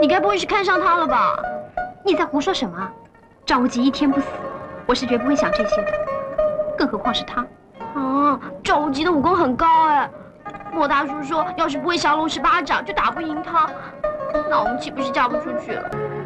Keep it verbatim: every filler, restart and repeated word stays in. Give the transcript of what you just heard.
你该不会是看上他了吧？ 你在胡说什么？赵无极一天不死，我是绝不会想这些的。更何况是他。 啊，赵无极的武功很高哎。莫大叔说，要是不会降龙十八掌，就打不赢他。那我们岂不是嫁不出去了？